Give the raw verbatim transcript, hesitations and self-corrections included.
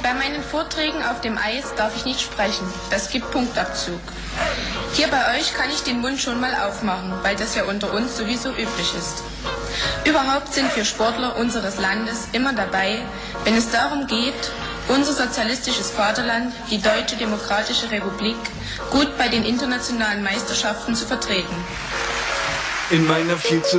Bei meinen Vorträgen auf dem Eis darf ich nicht sprechen. Das gibt Punktabzug. Hier bei euch kann ich den Mund schon mal aufmachen, weil das ja unter uns sowieso üblich ist. Überhaupt sind wir Sportler unseres Landes immer dabei, wenn es darum geht, unser sozialistisches Vaterland, die Deutsche Demokratische Republik, gut bei den internationalen Meisterschaften zu vertreten. In meiner viel zu